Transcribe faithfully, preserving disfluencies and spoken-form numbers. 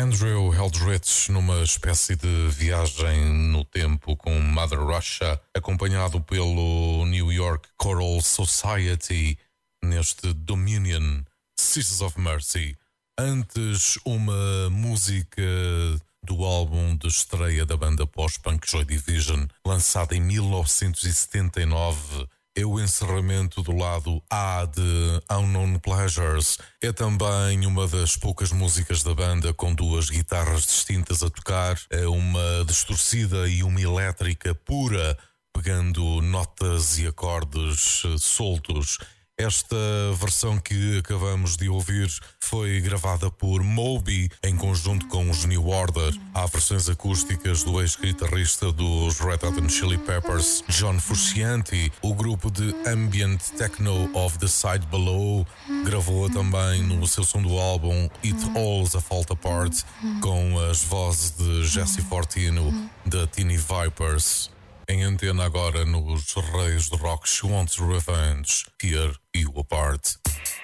Andrew Eldritch numa espécie de viagem no tempo com Mother Russia, acompanhado pelo New York Choral Society neste Dominion, Sisters of Mercy. Antes, uma música do álbum de estreia da banda pós-punk Joy Division, lançada em mil novecentos e setenta e nove. É o encerramento do lado A de Unknown Pleasures. É também uma das poucas músicas da banda com duas guitarras distintas a tocar, é uma distorcida e uma elétrica pura, pegando notas e acordes soltos. Esta versão que acabamos de ouvir foi gravada por Moby em conjunto com os New Order. Há versões acústicas do ex-guitarrista dos Red Hot Chili Peppers, John Frusciante. O grupo de Ambient Techno of the Side Below gravou-a também no seu segundo álbum It All's a Fall Apart, com as vozes de Jesse Fortino da Teeny Vipers. Em antena agora nos Reis do Rock, She Wants Revenge, Here You Apart.